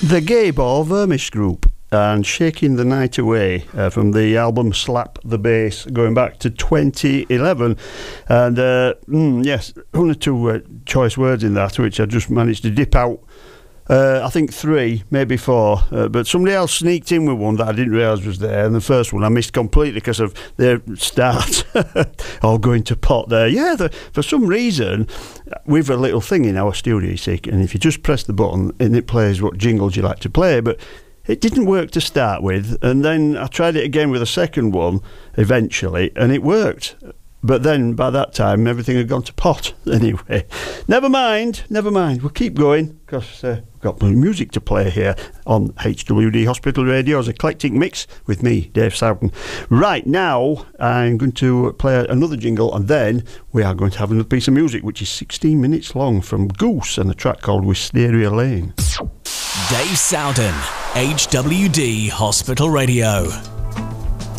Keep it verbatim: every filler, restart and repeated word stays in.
The Gay Ball Vermish Group and Shaking the Night Away uh, from the album Slap the Bass, going back to twenty eleven. And uh, mm, yes, one or two uh, choice words in that, which I just managed to dip out. Uh, I think three, maybe four, uh, but somebody else sneaked in with one that I didn't realise was there, and the first one I missed completely because of their start. All going to pot there. Yeah, the, for some reason, we've a little thing in our studio, you see, and if you just press the button, and it plays what jingles you like to play, but it didn't work to start with, and then I tried it again with a second one, eventually, and it worked. But then, by that time, everything had gone to pot. Anyway, never mind, never mind. We'll keep going, because uh, we've got music to play here on H W D Hospital Radio's Eclectic Mix with me, Dave Southern. Right now, I'm going to play another jingle, and then we are going to have another piece of music, which is sixteen minutes long, from Goose, and a track called Wisteria Lane. Dave Southern, H W D Hospital Radio.